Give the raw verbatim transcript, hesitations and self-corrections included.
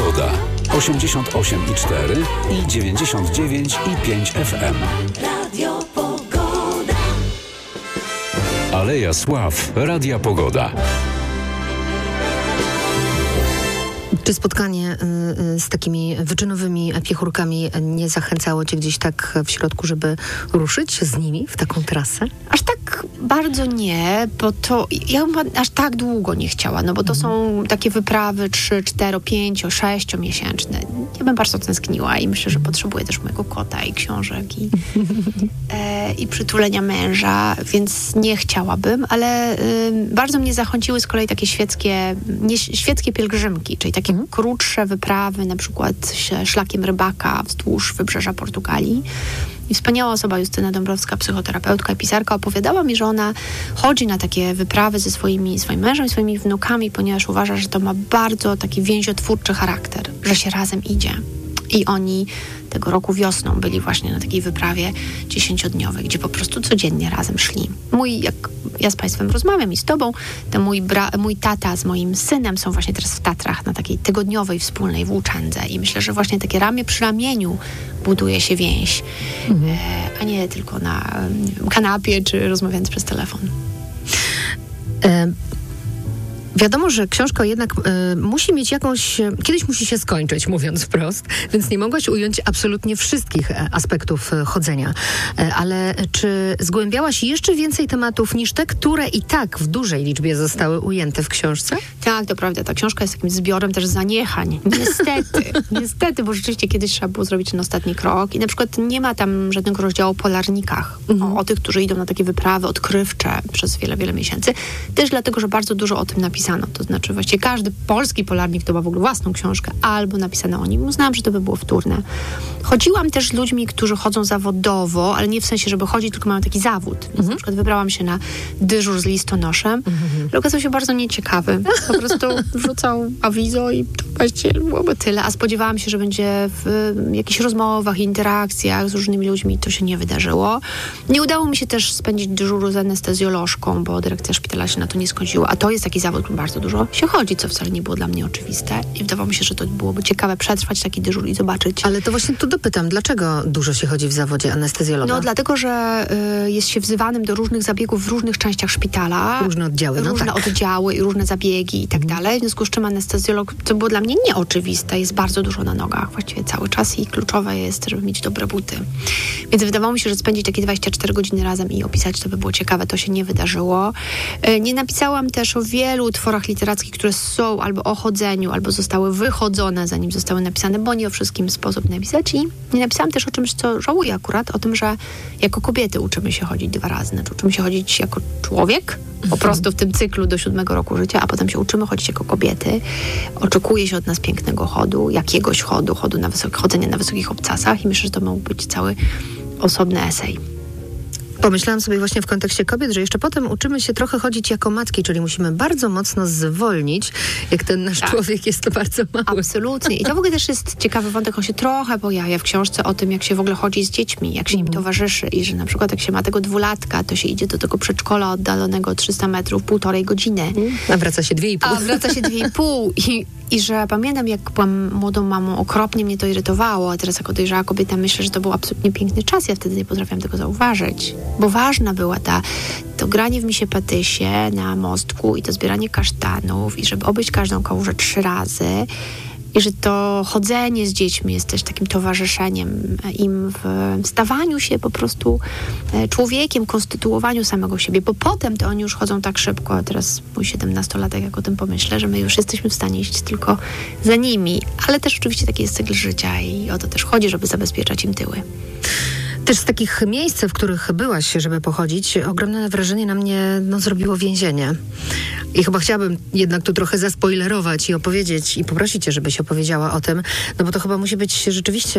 Pogoda. osiemdziesiąt osiem i cztery i dziewięćdziesiąt dziewięć i pięć F M. Radio Pogoda. Aleja Sław. Radia Pogoda. Czy spotkanie y, z takimi wyczynowymi piechurkami nie zachęcało cię gdzieś tak w środku, żeby ruszyć z nimi w taką trasę? Aż tak bardzo nie, bo to ja bym aż tak długo nie chciała, no bo to są takie wyprawy trzy, cztery, pięć, sześć miesięczne. Ja bym bardzo tęskniła i myślę, że potrzebuję też mojego kota i książek i, e, i przytulenia męża, więc nie chciałabym, ale y, bardzo mnie zachęciły z kolei takie świeckie, nie, świeckie pielgrzymki, czyli takie mhm. krótsze wyprawy, na przykład szlakiem rybaka wzdłuż wybrzeża Portugalii. I wspaniała osoba, Justyna Dąbrowska, psychoterapeutka i pisarka, opowiadała mi, że ona chodzi na takie wyprawy ze swoimi, swoim mężem i swoimi wnukami, ponieważ uważa, że to ma bardzo taki więziotwórczy charakter, że się razem idzie. I oni tego roku wiosną byli właśnie na takiej wyprawie dziesięciodniowej, gdzie po prostu codziennie razem szli. Mój, jak ja z Państwem rozmawiam i z Tobą, to mój, bra- mój tata z moim synem są właśnie teraz w Tatrach na takiej tygodniowej wspólnej włóczędze i myślę, że właśnie takie ramię przy ramieniu buduje się więź, mhm. e, a nie tylko na e, kanapie czy rozmawiając przez telefon. E- Wiadomo, że książka jednak y, musi mieć jakąś... Kiedyś musi się skończyć, mówiąc wprost, więc nie mogłaś ująć absolutnie wszystkich e, aspektów e, chodzenia. E, ale czy zgłębiałaś jeszcze więcej tematów niż te, które i tak w dużej liczbie zostały ujęte w książce? Tak, to prawda. Ta książka jest takim zbiorem też zaniechań. Niestety. niestety, bo rzeczywiście kiedyś trzeba było zrobić ten ostatni krok i na przykład nie ma tam żadnego rozdziału o polarnikach. Mhm. O, o tych, którzy idą na takie wyprawy odkrywcze przez wiele, wiele miesięcy. Też dlatego, że bardzo dużo o tym napisano. To znaczy właściwie każdy polski polarnik to ma w ogóle własną książkę albo napisane o nim. Uznałam, że to by było wtórne. Chodziłam też z ludźmi, którzy chodzą zawodowo, ale nie w sensie, żeby chodzić, tylko mają taki zawód. Więc mhm. na przykład wybrałam się na dyżur z listonoszem, mhm. ale okazał się bardzo nieciekawy. Po prostu wrzucał awizo i to właściwie byłoby tyle. A spodziewałam się, że będzie w jakichś rozmowach, interakcjach z różnymi ludźmi. To się nie wydarzyło. Nie udało mi się też spędzić dyżuru z anestezjolożką, bo dyrekcja szpitala się na to nie zgodziła. A to jest taki zawód, bardzo dużo się chodzi, co wcale nie było dla mnie oczywiste. I wydawało mi się, że to byłoby ciekawe przetrwać taki dyżur i zobaczyć. Ale to właśnie tu dopytam, dlaczego dużo się chodzi w zawodzie anestezjologa? No dlatego, że y, jest się wzywanym do różnych zabiegów w różnych częściach szpitala. Różne oddziały, no Różne tak. oddziały i różne zabiegi i tak mhm. dalej. W związku z czym anestezjolog, co było dla mnie nieoczywiste, jest bardzo dużo na nogach właściwie cały czas i kluczowe jest, żeby mieć dobre buty. Więc wydawało mi się, że spędzić takie dwadzieścia cztery godziny razem i opisać to by było ciekawe. To się nie wydarzyło. Y, nie napisałam też o wielu utworach literackich, które są albo o chodzeniu, albo zostały wychodzone, zanim zostały napisane, bo nie o wszystkim sposób napisać. I nie napisałam też o czymś, co żałuję akurat, o tym, że jako kobiety uczymy się chodzić dwa razy. Znaczy uczymy się chodzić jako człowiek, po prostu w tym cyklu do siódmego roku życia, a potem się uczymy chodzić jako kobiety. Oczekuje się od nas pięknego chodu, jakiegoś chodu, chodu na wysok- chodzenia na wysokich obcasach i myślę, że to mógł być cały osobny esej. Pomyślałam sobie właśnie w kontekście kobiet, że jeszcze potem uczymy się trochę chodzić jako matki, czyli musimy bardzo mocno zwolnić, jak ten nasz tak. człowiek jest to bardzo mały. Absolutnie. I to w ogóle też jest ciekawy wątek, on się trochę pojawia w książce o tym, jak się w ogóle chodzi z dziećmi, jak się mm. im towarzyszy i że na przykład jak się ma tego dwulatka, to się idzie do tego przedszkola oddalonego trzysta metrów, półtorej godziny. Mm. A wraca się dwie i pół. A wraca się dwie i pół. I, I że pamiętam, jak byłam młodą mamą, okropnie mnie to irytowało, a teraz jako dojrzała kobieta myślę, że to był absolutnie piękny czas. Ja wtedy nie potrafiłam tego zauważyć. Bo ważna była ta, to granie w misie patysie na mostku i to zbieranie kasztanów i żeby obejść każdą kałużę trzy razy i że to chodzenie z dziećmi jest też takim towarzyszeniem im w stawaniu się po prostu człowiekiem, konstytuowaniu samego siebie, bo potem to oni już chodzą tak szybko, a teraz mój siedemnastolatek, jak o tym pomyślę, że my już jesteśmy w stanie iść tylko za nimi, ale też oczywiście taki jest cykl życia i o to też chodzi, żeby zabezpieczać im tyły. Też z takich miejsc, w których byłaś, żeby pochodzić, ogromne wrażenie na mnie no, zrobiło więzienie. I chyba chciałabym jednak tu trochę zaspoilerować i opowiedzieć, i poprosić cię, żebyś opowiedziała o tym, no bo to chyba musi być rzeczywiście